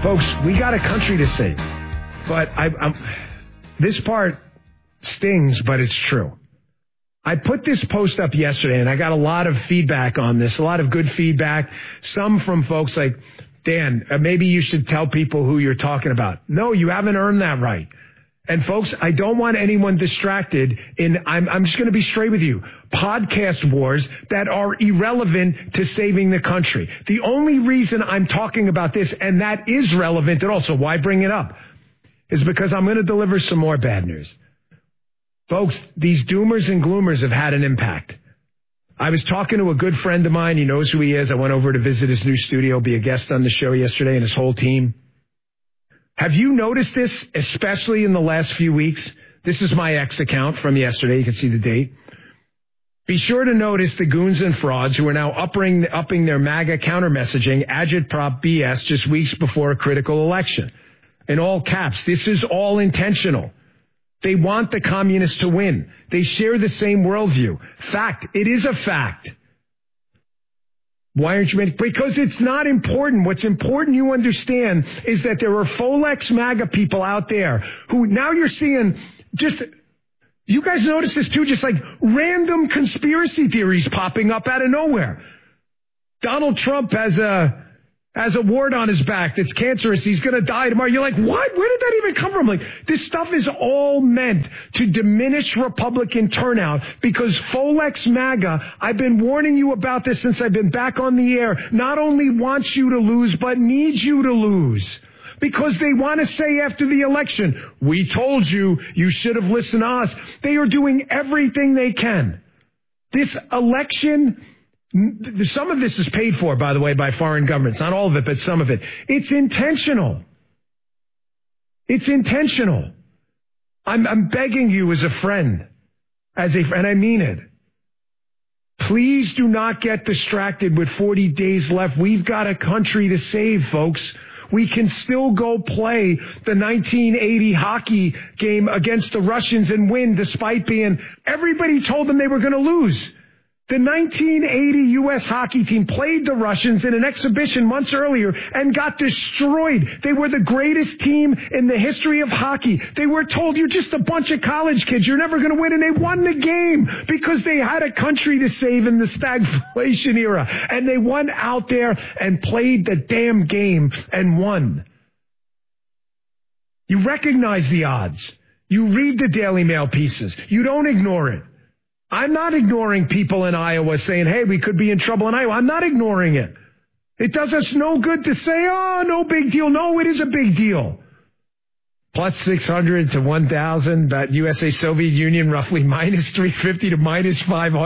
Folks, we got a country to save. But this part stings, but it's true. I put this post up yesterday, and I got a lot of feedback on this, a lot of good feedback. Some from folks like, Dan, maybe you should tell people who you're talking about. No, you haven't earned that right. And folks, I don't want anyone distracted I'm just going to be straight with you. Podcast wars that are irrelevant to saving the country. The only reason I'm talking about this, and that is relevant at all, so why bring it up, is because I'm going to deliver some more bad news. Folks, these doomers and gloomers have had an impact. I was talking to a good friend of mine. He knows who he is. I went over to visit his new studio, be a guest on the show yesterday, and his whole team. Have you noticed this, especially in the last few weeks? This is my X account from yesterday. You can see the date. Be sure to notice the goons and frauds who are now upping their MAGA counter-messaging, agitprop BS, just weeks before a critical election. In all caps, this is all intentional. They want the communists to win. They share the same worldview. Fact. It is a fact. Why aren't you ready? Because it's not important. What's important you understand is that there are Folex MAGA people out there who now you're seeing just, you guys notice this too, just like random conspiracy theories popping up out of nowhere. Donald Trump has a wart on his back that's cancerous. He's going to die tomorrow. You're like, what? Where did that even come from? Like, this stuff is all meant to diminish Republican turnout because Folex MAGA, I've been warning you about this since I've been back on the air, not only wants you to lose, but needs you to lose. Because they want to say after the election, we told you, you should have listened to us. They are doing everything they can. This election, some of this is paid for, by the way, by foreign governments. Not all of it, but some of it. It's intentional. It's intentional. I'm begging you as a friend, and I mean it. Please do not get distracted with 40 days left. We've got a country to save, folks. We can still go play the 1980 hockey game against the Russians and win despite everybody told them they were going to lose. The 1980 U.S. hockey team played the Russians in an exhibition months earlier and got destroyed. They were the greatest team in the history of hockey. They were told, you're just a bunch of college kids. You're never going to win. And they won the game because they had a country to save in the stagflation era. And they went out there and played the damn game and won. You recognize the odds. You read the Daily Mail pieces. You don't ignore it. I'm not ignoring people in Iowa saying, hey, we could be in trouble in Iowa. I'm not ignoring it. It does us no good to say, oh, no big deal. No, it is a big deal. Plus 600 to 1,000, that USA Soviet Union roughly minus 350 to minus 500.